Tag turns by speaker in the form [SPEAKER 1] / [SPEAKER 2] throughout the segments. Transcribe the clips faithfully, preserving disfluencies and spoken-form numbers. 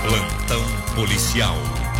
[SPEAKER 1] Plantão policial.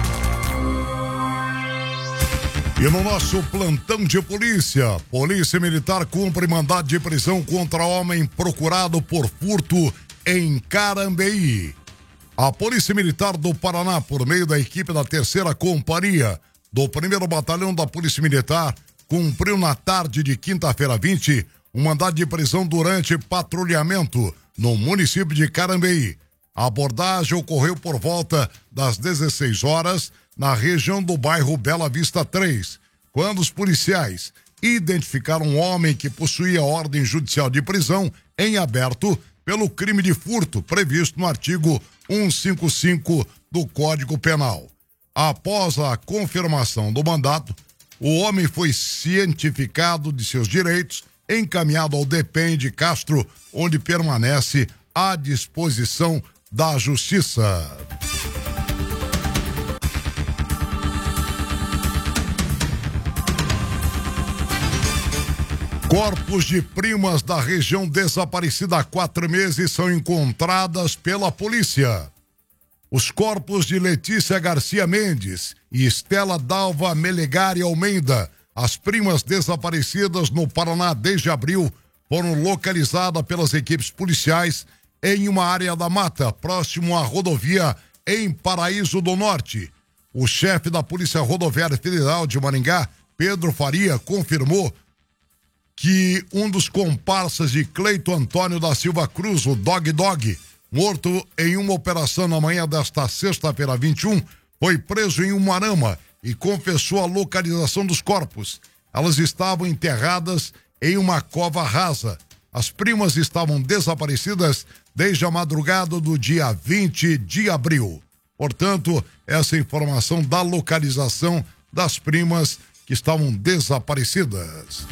[SPEAKER 2] E no nosso plantão de polícia, Polícia Militar cumpre mandado de prisão contra homem procurado por furto em Carambeí. A Polícia Militar do Paraná, por meio da equipe da terceira Companhia do primeiro Batalhão da Polícia Militar, cumpriu na tarde de quinta-feira vinte um mandado de prisão durante patrulhamento no município de Carambeí. A abordagem ocorreu por volta das dezesseis horas na região do bairro Bela Vista três, quando os policiais identificaram um homem que possuía ordem judicial de prisão em aberto pelo crime de furto previsto no artigo cento e cinquenta e cinco do Código Penal. Após a confirmação do mandato, o homem foi cientificado de seus direitos, encaminhado ao D E P E M de Castro, onde permanece à disposição da Justiça. Corpos de primas da região desaparecida há quatro meses são encontradas pela polícia. Os corpos de Letícia Garcia Mendes e Estela Dalva Melegari Almeida, as primas desaparecidas no Paraná desde abril, foram localizadas pelas equipes policiais em uma área da mata, próximo à rodovia em Paraíso do Norte. O chefe da Polícia Rodoviária Federal de Maringá, Pedro Faria, confirmou que um dos comparsas de Cleito Antônio da Silva Cruz, o Dog Dog, morto em uma operação na manhã desta sexta-feira vinte e um, foi preso em Umuarama e confessou a localização dos corpos. Elas estavam enterradas em uma cova rasa. As primas estavam desaparecidas desde a madrugada do dia vinte de abril. Portanto, essa informação da localização das primas que estavam desaparecidas.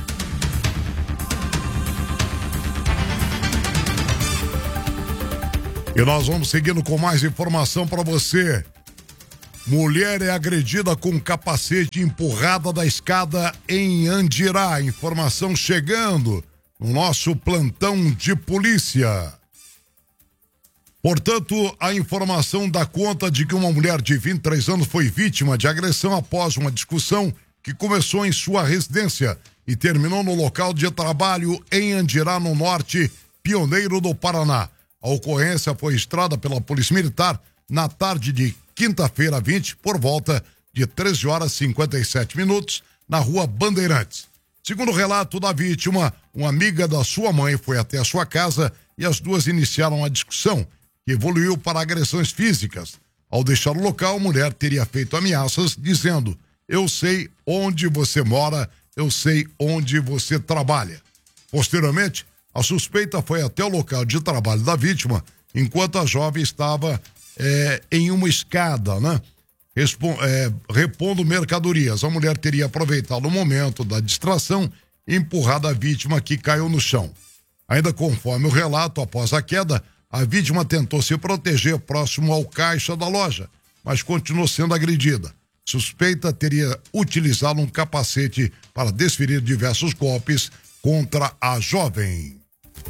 [SPEAKER 2] E nós vamos seguindo com mais informação para você. Mulher é agredida com capacete empurrada da escada em Andirá. Informação chegando no nosso plantão de polícia. Portanto, a informação dá conta de que uma mulher de vinte e três anos foi vítima de agressão após uma discussão que começou em sua residência e terminou no local de trabalho em Andirá, no norte, pioneiro do Paraná. A ocorrência foi registrada pela Polícia Militar na tarde de quinta-feira vinte, por volta de treze horas e cinquenta e sete minutos, na rua Bandeirantes. Segundo o relato da vítima, uma amiga da sua mãe foi até a sua casa e as duas iniciaram a discussão, que evoluiu para agressões físicas. Ao deixar o local, a mulher teria feito ameaças, dizendo: "Eu sei onde você mora, eu sei onde você trabalha." Posteriormente, a suspeita foi até o local de trabalho da vítima, enquanto a jovem estava é, em uma escada, né? Respo- é, repondo mercadorias. A mulher teria aproveitado o momento da distração e empurrado a vítima, que caiu no chão. Ainda conforme o relato, após a queda, a vítima tentou se proteger próximo ao caixa da loja, mas continuou sendo agredida. Suspeita teria utilizado um capacete para desferir diversos golpes contra a jovem.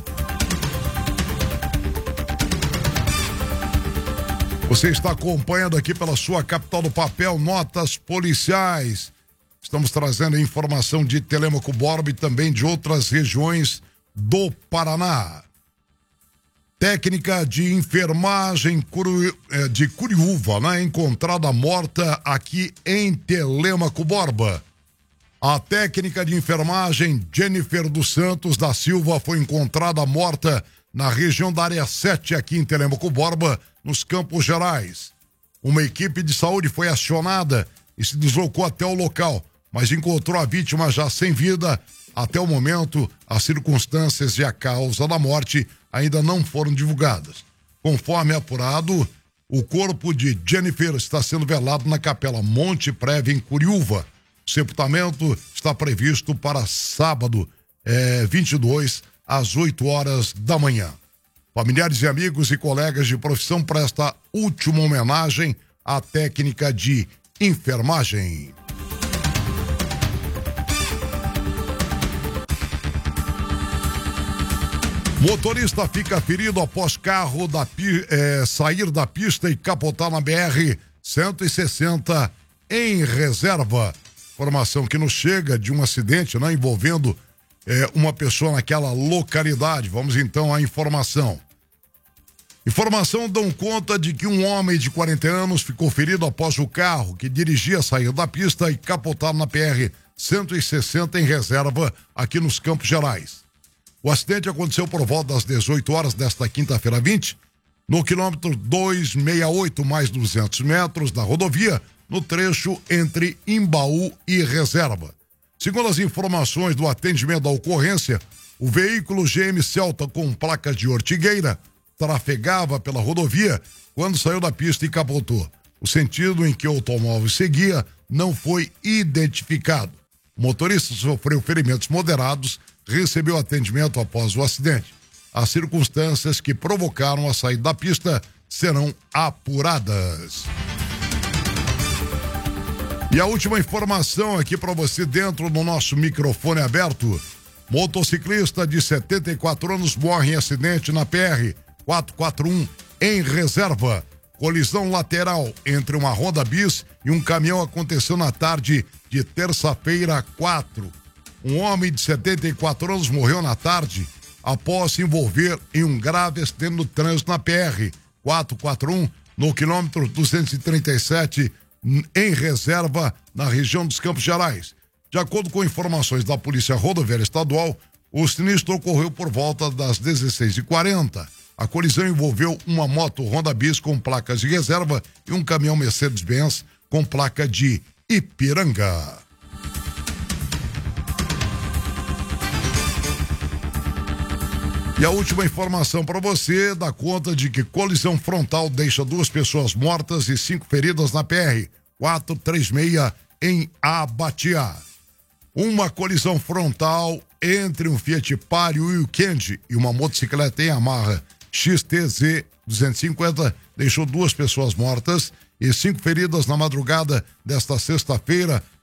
[SPEAKER 2] Você está acompanhando aqui pela sua capital do papel, notas policiais. Estamos trazendo informação de Telêmaco Borba e também de outras regiões do Paraná. Técnica de enfermagem de Curiúva, né? Encontrada morta aqui em Telêmaco Borba. A técnica de enfermagem Jennifer dos Santos da Silva foi encontrada morta na região da área sete, aqui em Telêmaco Borba, nos Campos Gerais. Uma equipe de saúde foi acionada e se deslocou até o local, mas encontrou a vítima já sem vida. Até o momento, as circunstâncias e a causa da morte ainda não foram divulgadas. Conforme apurado, o corpo de Jennifer está sendo velado na Capela Monte Prévia, em Curiúva. O sepultamento está previsto para sábado, é, vinte e dois, às oito horas da manhã. Familiares e amigos e colegas de profissão prestam a última homenagem à técnica de enfermagem. Motorista fica ferido após carro da, é, sair da pista e capotar na B R cento e sessenta em reserva. Informação que nos chega de um acidente, né, envolvendo é, uma pessoa naquela localidade. Vamos então à informação. Informação dão conta de que um homem de quarenta anos ficou ferido após o carro que dirigia sair da pista e capotar na P R cento e sessenta em reserva aqui nos Campos Gerais. O acidente aconteceu por volta das dezoito horas desta quinta-feira vinte, no quilômetro duzentos e sessenta e oito mais duzentos metros da rodovia, no trecho entre Imbaú e Reserva. Segundo as informações do atendimento da ocorrência, o veículo G M Celta com placas de Ortigueira trafegava pela rodovia quando saiu da pista e capotou. O sentido em que o automóvel seguia não foi identificado. O motorista sofreu ferimentos moderados, recebeu atendimento após o acidente. As circunstâncias que provocaram a saída da pista serão apuradas. E a última informação aqui para você dentro do nosso microfone aberto. Motociclista de setenta e quatro anos morre em acidente na P R quatrocentos e quarenta e um em Reserva. Colisão lateral entre uma Honda Bis e um caminhão aconteceu na tarde de terça-feira quatro. Um homem de setenta e quatro anos morreu na tarde após se envolver em um grave acidente no trânsito na P R quatrocentos e quarenta e um, no quilômetro duzentos e trinta e sete, em Reserva, na região dos Campos Gerais. De acordo com informações da Polícia Rodoviária Estadual, o sinistro ocorreu por volta das dezesseis e quarenta. A colisão envolveu uma moto Honda Bis com placas de reserva e um caminhão Mercedes-Benz com placa de Ipiranga. E a última informação para você dá conta de que colisão frontal deixa duas pessoas mortas e cinco feridas na P R quatrocentos e trinta e seis em Abatiá. Uma colisão frontal entre um Fiat Palio Weekend e uma motocicleta em Yamaha X T Z duzentos e cinquenta deixou duas pessoas mortas e cinco feridas na madrugada desta sexta-feira